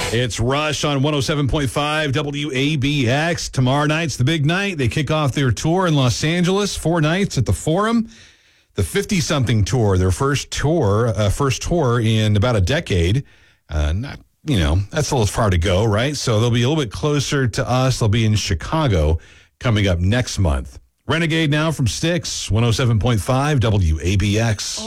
It's Rush on 107.5 WABX. Tomorrow night's the big night. They kick off their tour in Los Angeles, 4 nights at the Forum. The 50-something tour, their first tour in about a decade. That's a little far to go, right? So they'll be a little bit closer to us. They'll be in Chicago coming up next month. Renegade now from Styx, 107.5 WABX.